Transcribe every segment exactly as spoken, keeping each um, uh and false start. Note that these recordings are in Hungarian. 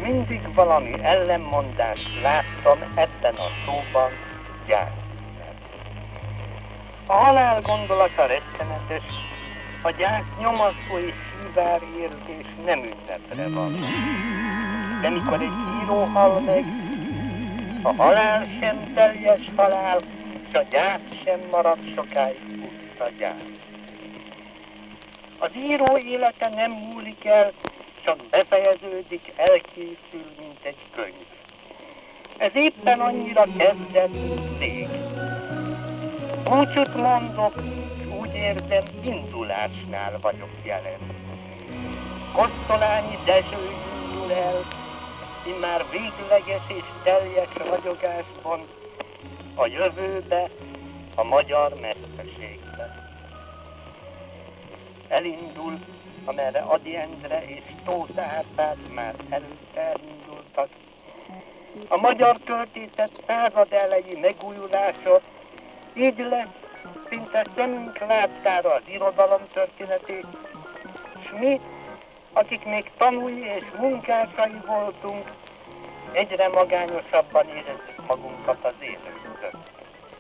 mindig valami ellenmondást láttam ebben a szóban, gyászszíven. A halál gondolata rettenetes, a gyász nyomasztó és szívár érzés nem ünnepre van. De mikor egy író hal meg, a halál sem teljes halál, s a gyász sem marad sokáig puszta gyász. Az író élete nem múlik el, csak befejeződik, elkészül, mint egy könyv. Ez éppen annyira kezdett, mint rég. Búcsút mondok, és úgy érzem, indulásnál vagyok jelen. Kosztolányi Dezső indul el, immár végleges és teljes ragyogásban a jövőbe, a magyar mesterségbe. Elindul, amerre Ady Endre és Tóth Árpád már előtte elindultak. A magyar költészet század elejé megújulása így lesz, szinte szemünk láttára az irodalom történetét, s mi, akik még tanúi és munkásai voltunk, egyre magányosabban érezzük magunkat az élők között.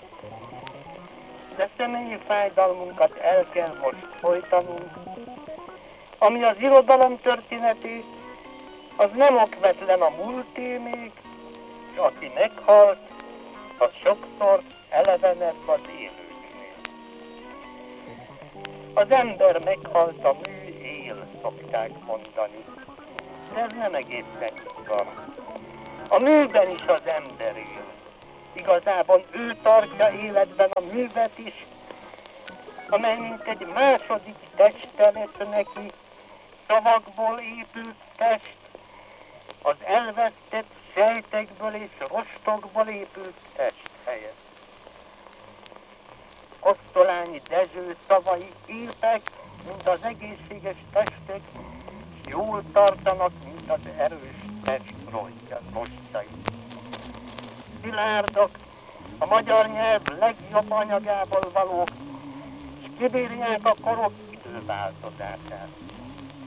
De személyi fájdalmunkat el kell most folytanunk, ami az irodalom történetét, az nem okvetlen a múlté még, és aki meghalt, az sokszor elevenebb az élőknél. Az ember meghalt, a mű él, szokták mondani, de ez nem egészen így van. A műben is az ember él. Igazából ő tartja életben a művet is, amely mint egy második teste lett neki, szavakból épült test, az elvesztett sejtekből és rostokból épült test helyett. Kosztolányi Dezső szavai épek, mint az egészséges testek, és jól tartanak, mint az erős test rostjai. Szilárdak, a magyar nyelv legjobb anyagából valók, és kibírják a korok időváltozását.